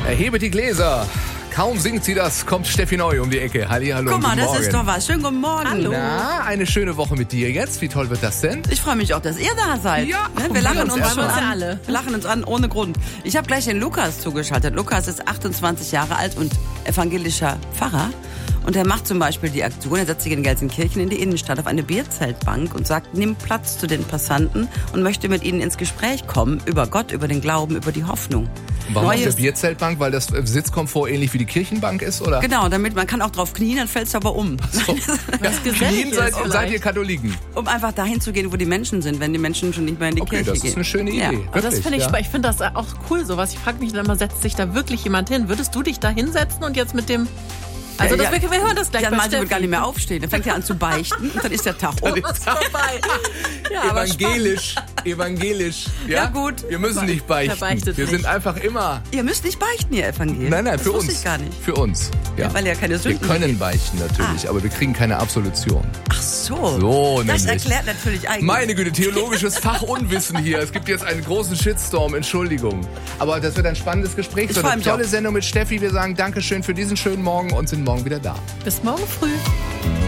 Erhebe die Gläser. Kaum singt sie das, kommt Steffi Neu um die Ecke. Hallihallo. Guck mal, guten das Morgen. ist doch was. Schönen guten Morgen. Hallo. Na, eine schöne Woche mit dir jetzt. Wie toll wird das denn? Ich freue mich auch, dass ihr da seid. Ja, Ne, wir wir lachen uns uns erst schon mal an. alle. Wir lachen uns an ohne Grund. Ich habe gleich den Lukas zugeschaltet. Lukas ist 28 Jahre alt und evangelischer Pfarrer. Und er macht zum Beispiel die Aktion, er setzt sich in Gelsenkirchen in die Innenstadt auf eine Bierzeltbank und sagt, nimm Platz zu den Passanten und möchte mit ihnen ins Gespräch kommen über Gott, über den Glauben, über die Hoffnung. Warum auf der Neues- Bierzeltbank? Weil das Sitzkomfort ähnlich wie die Kirchenbank ist, oder? Genau, damit man kann auch drauf knien, dann fällst du aber um. So. Ja, gesellig Knien ist seid vielleicht. ihr Katholiken. Um einfach dahin zu gehen, wo die Menschen sind, wenn die Menschen schon nicht mehr in die Okay, Kirche das gehen. ist eine schöne Idee. Ja. Aber das Wirklich, finde ich, ja. ich finde das auch cool, sowas. Ich frage mich dann immer, setzt sich da wirklich jemand hin? Würdest du dich da hinsetzen und jetzt mit dem... Also Ja, wir hören das gleich Jan bei Malte wird Steffi. gar nicht mehr aufstehen. Dann fängt er an zu beichten und dann ist der Tag um. Ist vorbei. Ja, aber Evangelisch. Ja, gut. Wir müssen nicht beichten. Er beichtet Wir sind nicht. einfach immer... Ihr müsst nicht beichten, ihr Evangelien. Nein, das für wusste uns. ich gar nicht. Für uns. Ja. Weil ihr keine Wir Sünden können beichten natürlich, aber wir kriegen keine Absolution. Ach so. So Das nämlich. erklärt natürlich eigentlich. Meine Güte, theologisches Fachunwissen hier. Es gibt jetzt einen großen Shitstorm, Entschuldigung. Aber das wird ein spannendes Gespräch. Ich So freu eine mich tolle auch. Sendung mit Steffi. Wir sagen Dankeschön für diesen schönen Morgen und sind morgen wieder da. Bis morgen früh.